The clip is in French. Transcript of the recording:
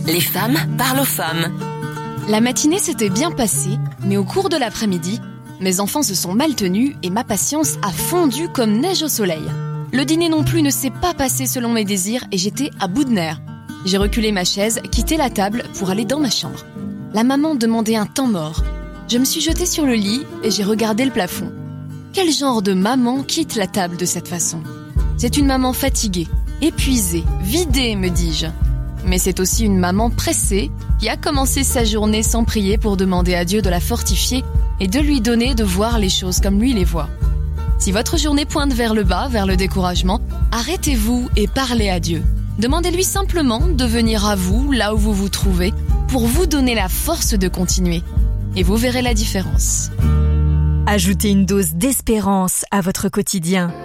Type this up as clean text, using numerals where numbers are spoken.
Les femmes parlent aux femmes. La matinée s'était bien passée, mais au cours de l'après-midi, mes enfants se sont mal tenus et ma patience a fondu comme neige au soleil. Le dîner non plus ne s'est pas passé selon mes désirs et j'étais à bout de nerfs. J'ai reculé ma chaise, quitté la table pour aller dans ma chambre. La maman demandait un temps mort. Je me suis jetée sur le lit et j'ai regardé le plafond. Quel genre de maman quitte la table de cette façon ? C'est une maman fatiguée, épuisée, vidée, me dis-je. Mais c'est aussi une maman pressée qui a commencé sa journée sans prier pour demander à Dieu de la fortifier et de lui donner de voir les choses comme lui les voit. Si votre journée pointe vers le bas, vers le découragement, arrêtez-vous et parlez à Dieu. Demandez-lui simplement de venir à vous, là où vous vous trouvez, pour vous donner la force de continuer. Et vous verrez la différence. Ajoutez une dose d'espérance à votre quotidien.